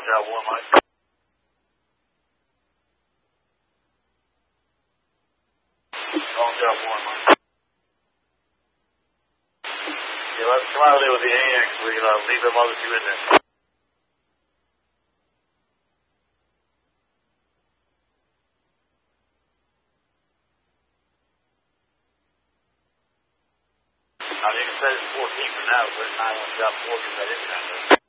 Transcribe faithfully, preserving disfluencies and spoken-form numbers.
job one, Mike. Wrong job one, Mike. Yeah, let's come out of there with the A X. We'll uh, leave them other two in there. I think it says fourteen for now, but it's nine one job four because I didn't have it.